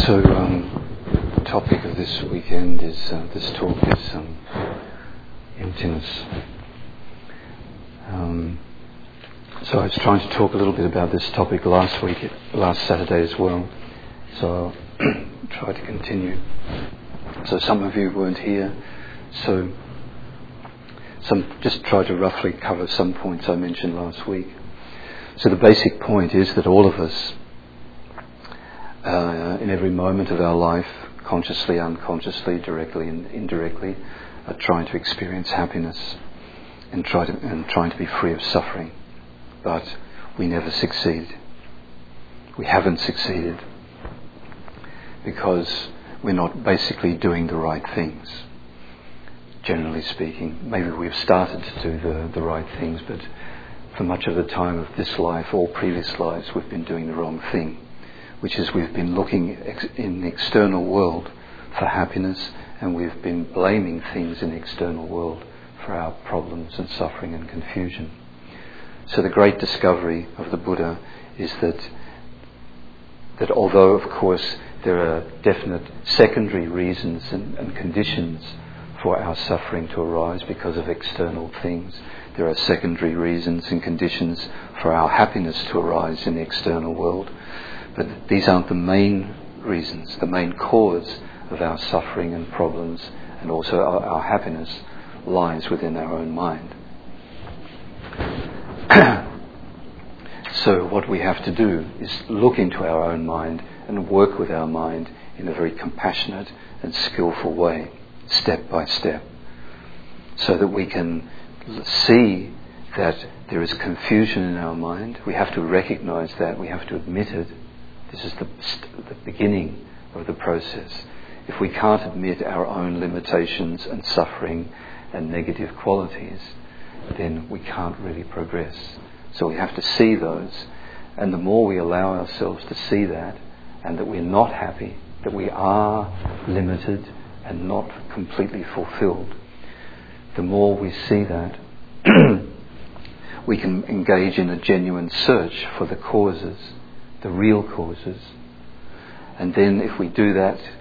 So, the topic of this weekend is, this talk is emptiness. So I was trying to talk a little bit about this topic last Saturday as well. So I'll try to continue. So some of you weren't here, so just try to roughly cover some points I mentioned last week. So the basic point is that all of us, in every moment of our life, consciously, unconsciously, directly and indirectly, are trying to experience happiness and trying to be free of suffering. But we never succeed. We haven't succeeded because we're not basically doing the right things. Generally speaking, maybe we've started to do the right things, but for much of the time of this life or previous lives, we've been doing the wrong thing, which is we've been looking in the external world for happiness, and we've been blaming things in the external world for our problems and suffering and confusion. So the great discovery of the Buddha is that although, of course, there are definite secondary reasons and conditions for our suffering to arise because of external things, there are secondary reasons and conditions for our happiness to arise in the external world. But these aren't the main reasons. The main cause of our suffering and problems and also our happiness lies within our own mind. So what we have to do is look into our own mind and work with our mind in a very compassionate and skillful way, step by step, so that we can see that there is confusion in our mind. We have to recognize that. We have to admit it. This is the beginning of the process. If we can't admit our own limitations and suffering and negative qualities, then we can't really progress. So we have to see those. And the more we allow ourselves to see that, and that we're not happy, that we are limited and not completely fulfilled, the more we see that, we can engage in a genuine search for the causes, the real causes. And then if we do that